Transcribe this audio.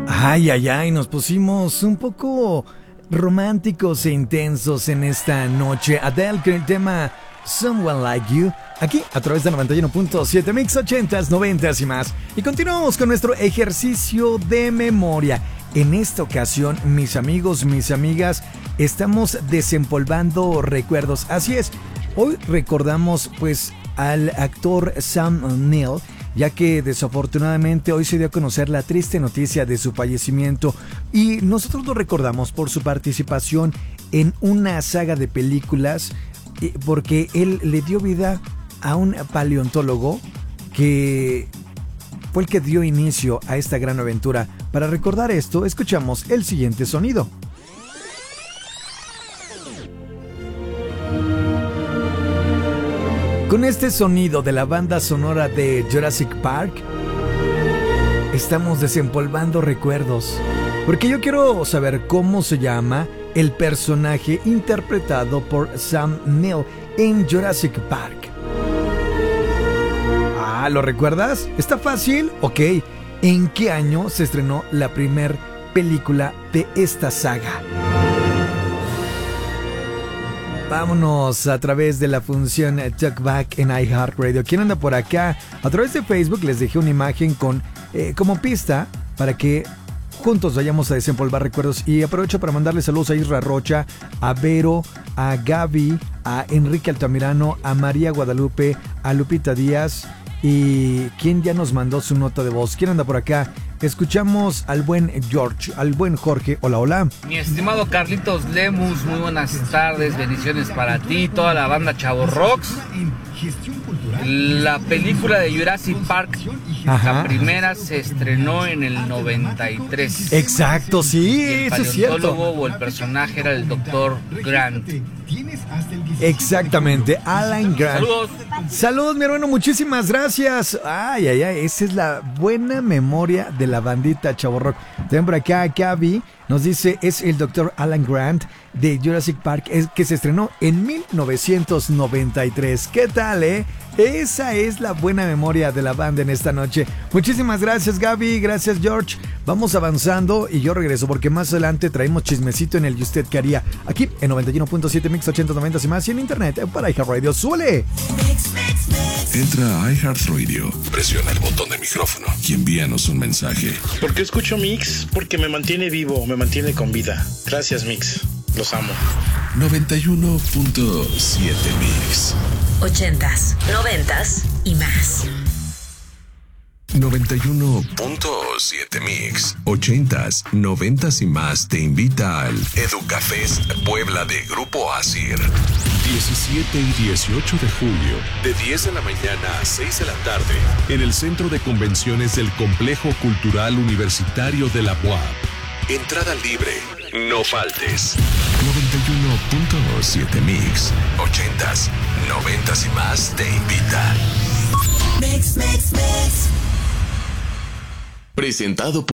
Ay, ay, ay, nos pusimos un poco románticos e intensos en esta noche. Adele con el tema Someone Like You, aquí a través de 91.7 Mix 80s, 90s y más. Y continuamos con nuestro ejercicio de memoria. En esta ocasión, mis amigos, mis amigas, estamos desempolvando recuerdos. Así es, hoy recordamos pues al actor Sam Neill, ya que desafortunadamente hoy se dio a conocer la triste noticia de su fallecimiento y nosotros lo recordamos por su participación en una saga de películas, porque él le dio vida a un paleontólogo que fue el que dio inicio a esta gran aventura. Para recordar esto, escuchamos el siguiente sonido. Con este sonido de la banda sonora de Jurassic Park, estamos desempolvando recuerdos. Porque yo quiero saber cómo se llama el personaje interpretado por Sam Neill en Jurassic Park. Ah, ¿lo recuerdas? ¿Está fácil? Ok. ¿En qué año se estrenó la primer película de esta saga? Vámonos a través de la función Talkback en iHeartRadio. ¿Quién anda por acá? A través de Facebook les dejé una imagen con como pista para que juntos vayamos a desempolvar recuerdos. Y aprovecho para mandarle saludos a Isra Rocha, a Vero, a Gaby, a Enrique Altamirano, a María Guadalupe, a Lupita Díaz. ¿Y quién ya nos mandó su nota de voz? ¿Quién anda por acá? Escuchamos al buen George, al buen Jorge. Hola, hola. Mi estimado Carlitos Lemus, muy buenas tardes, bendiciones para ti, toda la banda Chavo Rocks. La película de Jurassic Park, la primera se estrenó en el 93. Exacto, sí, eso es cierto. El paleontólogo o el personaje era el Dr. Grant. Exactamente, Alan Grant. Saludos. Saludos, mi hermano, muchísimas gracias. Ay, ay, ay, esa es la buena memoria de la bandita Chavo Rock. También por acá, Gaby nos dice, es el Dr. Alan Grant de Jurassic Park, que se estrenó en 1993. ¿Qué tal, Esa es la buena memoria de la banda en esta noche. Muchísimas gracias, Gaby, gracias, George. Vamos avanzando y yo regreso porque más adelante traemos chismecito en el ¿Y usted qué haría? Aquí en 91.7 Mix 80, 90 y más y en internet para iHeartRadio. ¡Súbele! Entra a iHeartRadio, presiona el botón de micrófono y envíanos un mensaje. ¿Por qué escucho Mix? Porque me mantiene vivo, me mantiene con vida. Gracias, Mix. Los amo. 91.7 Mix. 80s, 90s y más. 91.7 Mix. 80s, 90s y más te invita al Educafest Puebla de Grupo ASIR. 17 y 18 de julio, de 10 de la mañana a 6 de la tarde, en el Centro de Convenciones del Complejo Cultural Universitario de la UAP. Entrada libre, no faltes. 91.7 Mix, 80s, 90s y más te invita. Mix, mix, mix. Presentado por